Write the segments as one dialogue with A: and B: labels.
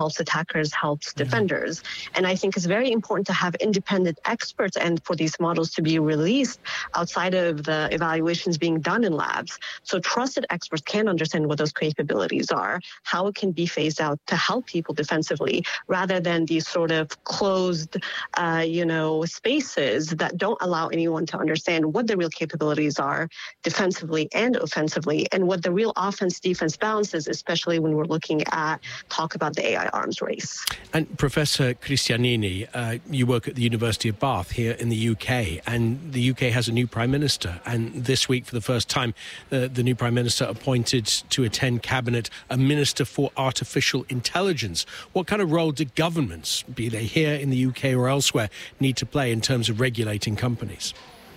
A: helps attackers, helps defenders. And I think it's very important to have independent experts and for these models to be released outside of the evaluations being done in labs. So trusted experts can understand what those capabilities are, how it can be phased out to help people defensively, rather than these sort of closed, spaces that don't allow anyone to understand what the real capabilities are defensively and offensively, and what the real offense-defense balance is, especially when we're looking at talk about the AI arms race.
B: And Professor Christianini, you work at the University of Bath here in the UK, and the UK has a new Prime Minister. And this week, for the first time, the new Prime Minister appointed to attend Cabinet a Minister for Artificial Intelligence. What kind of role do governments, be they here in the UK or elsewhere, need to play in terms of regulating companies?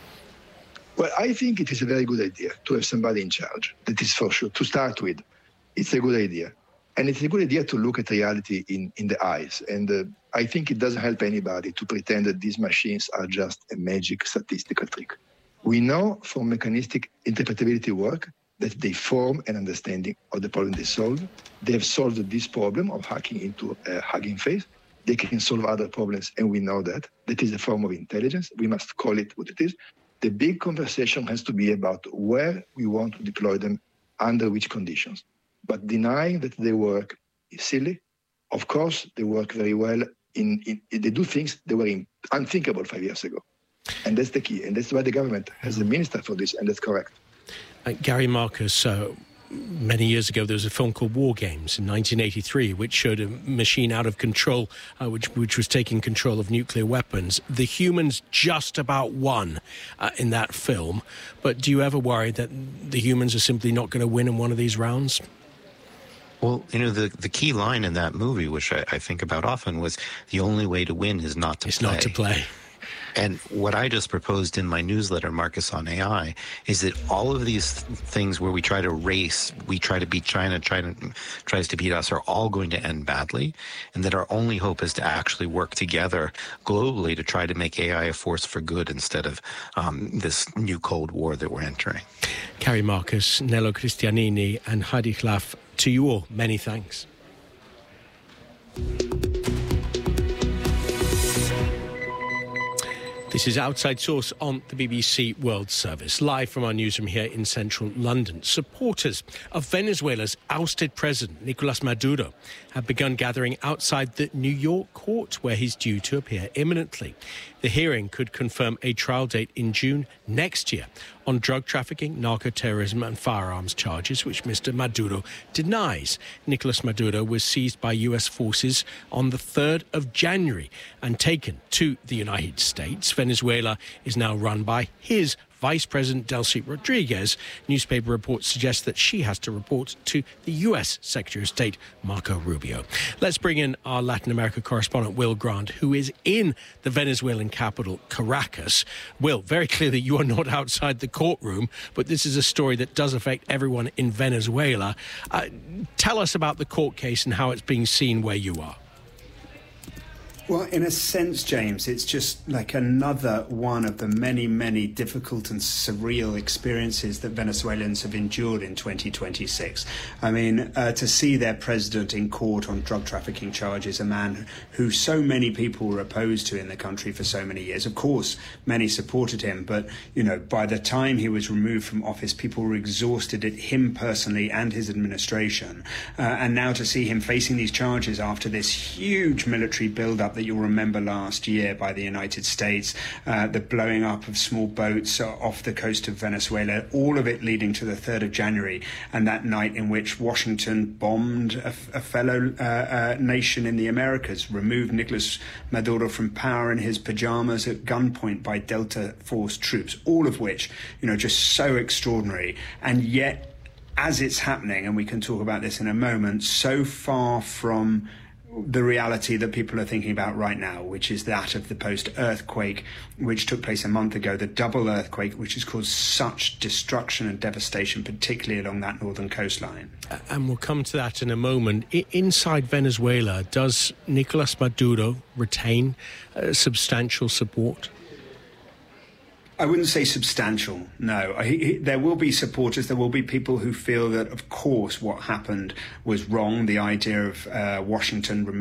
C: Well, I think it is a very good idea to have somebody in charge. That is for sure. To start with, it's a good idea. And it's a good idea to look at reality in the eyes. And I think it doesn't help anybody to pretend that these machines are just a magic statistical trick. We know from mechanistic interpretability work that they form an understanding of the problem they solve. They have solved this problem of hacking into a Hugging Face. They can solve other problems, and we know that. That is a form of intelligence. We must call it what it is. The big conversation has to be about where we want to deploy them, under which conditions. But denying that they work is silly. Of course, they work very well. They do things that were unthinkable 5 years ago. And that's the key. And that's why the government has a minister for this, and that's correct.
B: Gary Marcus, many years ago, there was a film called War Games in 1983, which showed a machine out of control, which was taking control of nuclear weapons. The humans just about won in that film. But do you ever worry that the humans are simply not going to win in one of these rounds?
D: Well, the key line in that movie, which I think about often, was the only way to win is not to play.
B: It's not to play.
D: And what I just proposed in my newsletter, Marcus on AI, is that all of these things where we try to race, we try to beat China, China tries to beat us, are all going to end badly, and that our only hope is to actually work together globally to try to make AI a force for good instead of this new Cold War that we're entering.
B: Gary Marcus, Nello Christianini and Hadi Khalaf, to you all, many thanks. This is Outside Source on the BBC World Service, live from our newsroom here in central London. Supporters of Venezuela's ousted president, Nicolas Maduro, have begun gathering outside the New York court, where he's due to appear imminently. The hearing could confirm a trial date in June next year on drug trafficking, narco-terrorism and firearms charges, which Mr. Maduro denies. Nicolas Maduro was seized by U.S. forces on the 3rd of January and taken to the United States. Venezuela is now run by his Vice President Delcy Rodriguez. Newspaper reports suggest that she has to report to the U.S. Secretary of State, Marco Rubio. Let's bring in our Latin America correspondent, Will Grant, who is in the Venezuelan capital, Caracas. Will, very clear that you are not outside the courtroom, but this is a story that does affect everyone in Venezuela. Tell us about the court case and how it's being seen where you are.
E: Well, in a sense, James, it's just like another one of the many, many difficult and surreal experiences that Venezuelans have endured in 2026. I mean, to see their president in court on drug trafficking charges, a man who so many people were opposed to in the country for so many years. Of course, many supported him, but, by the time he was removed from office, people were exhausted at him personally and his administration. And now to see him facing these charges after this huge military build-up that you'll remember last year by the United States, the blowing up of small boats off the coast of Venezuela, all of it leading to the 3rd of January and that night in which Washington bombed a fellow nation in the Americas, removed Nicolas Maduro from power in his pajamas at gunpoint by Delta Force troops, all of which, just so extraordinary. And yet, as it's happening, and we can talk about this in a moment, so far from the reality that people are thinking about right now, which is that of the post-earthquake, which took place a month ago, the double earthquake, which has caused such destruction and devastation, particularly along that northern coastline.
B: And we'll come to that in a moment. Inside Venezuela, does Nicolas Maduro retain substantial support?
E: I wouldn't say substantial, no. There will be supporters, there will be people who feel that, of course, what happened was wrong. The idea of Washington